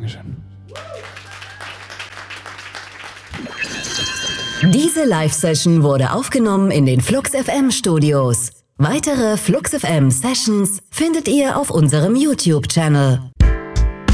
Dankeschön. Diese Live-Session wurde aufgenommen in den Flux FM Studios. Weitere Flux FM Sessions findet ihr auf unserem YouTube-Channel.